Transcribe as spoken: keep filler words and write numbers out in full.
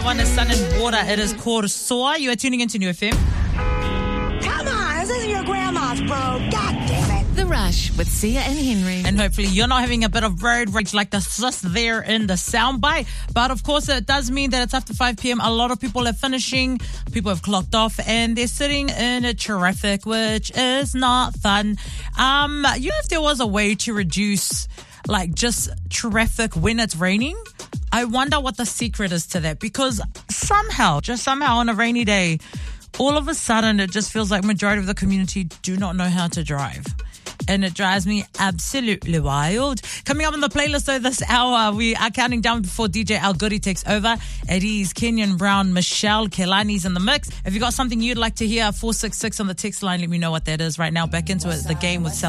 That one is Sun and Water. It is called Soa. You are tuning into New F M. Come on, this isn't your grandma's, bro. God damn it. The Rush with Sia and Henry. And hopefully you're not having a bit of road rage like the sis there in the soundbite. But of course, it does mean that it's after five p.m. A lot of people are finishing. People have clocked off and they're sitting in a traffic, which is not fun. Um, you know, if there was a way to reduce like just traffic when it's raining, I wonder what the secret is to that, because somehow, just somehow on a rainy day, all of a sudden it just feels like majority of the community do not know how to drive. And it drives me absolutely wild. Coming up on the playlist though this hour, we are counting down before D J Al Goody takes over. It is Kenyon Brown, Michelle Kelani's in the mix. If you got something you'd like to hear, four six six on the text line, let me know what that is right now. Back into it, the game with Sal.